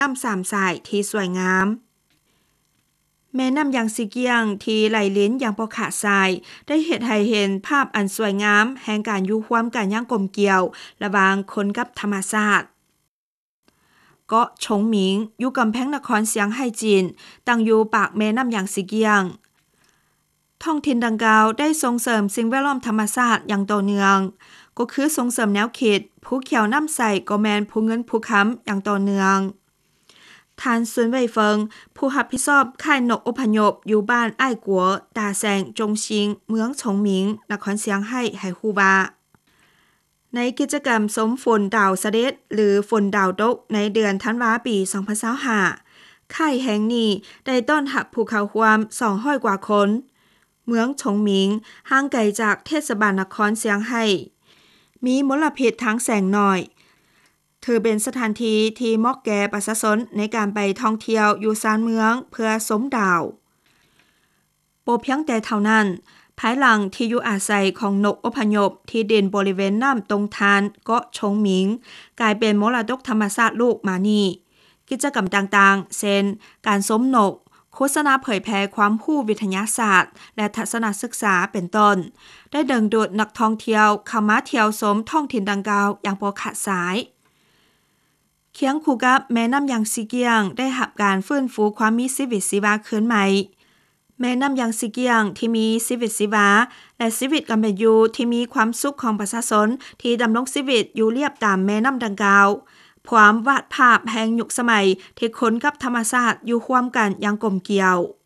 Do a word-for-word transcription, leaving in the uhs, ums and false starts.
น้ำสามสายที่สวยงามแม่น้ำยางซีเกียงที่ไหลลิ้นอย่างบ่ขาดสายได้เฮ็ดให้เห็นภาพอันสวยงามแห่งการอยู่ร่วมกันอย่างกลมเกลียวระหว่างคนกับธรรมชาติเกาะชงหมิงอยู่กำแพงนครเสียงไฮ้จีนตั้งอยู่ปากแม่น้ำยางซีเกียงท้องถิ่นดังกล่าวได้ส่งเสริมสิ่งแวดล้อมธรรมชาติอย่างต่อเนื่องก็คือส่งเสริมแนวเขตภูเขียวน้ำใสก็แม่นภูเงินภูค้ำอย่างต่อเนื่องทานซุนเว่ยเฟิงผู้รับผิดชอบค่ายนกอพยพอยู่บ้านอ้ายกัวตาแสงจงชิงเมืองฉงหมิงนครเสียงไฮ้ให้ฮู้ว่าในกิจกรรมสมฝนดาวเสด็จหรือฝนดาวตกในเดือนธันวาคมปีสองพันยี่สิบห้าค่ายแห่งนี้ได้ต้อนรับผู้เข้าร่วมสองร้อยกว่าคนเมืองฉงหมิงห่างไกลจากเทศบาลนครเสียงไฮ้มีมลพิษทางแสงน้อยถือเป็นสถานที่ที่เหมาะแก่ประชาชนในการไปท่องเที่ยวอยู่ซานเมืองเพื่อชมดาวบ่เพียงแต่เท่านั้นภายหลังที่อยู่อาศัยของนกอพยพที่ดินบริเวณน้ำตรงทานเกาะชงหมิงกลายเป็นมรดกธรรมชาติโลกมานี่กิจกรรมต่างๆเช่นการชมนกโฆษณาเผยแพร่ความรู้วิทยาศาสตร์และทัศนศึกษาเป็นต้นได้ดึงดูดนักท่องเที่ยวเข้ามาเที่ยวชมท้องถิ่นดังกล่าวอย่างบ่ขาดสายเคียงคู่กับแม่น้ำยางซีเกียงได้รับการฟื้นฟูความมีชีวิตชีวาคืนใหม่แม่น้ำยางซีเกียงที่มีชีวิตชีวาและชีวิตการเป็นอยู่ที่มีความสุขของประชาชนที่ดำรงชีวิตอยู่เรียบตามแม่น้ำดังกล่าวพร้อมวาดภาพแห่งยุคสมัยที่คนกับธรรมชาติอยู่ร่วมกันอย่างกลมเกลียว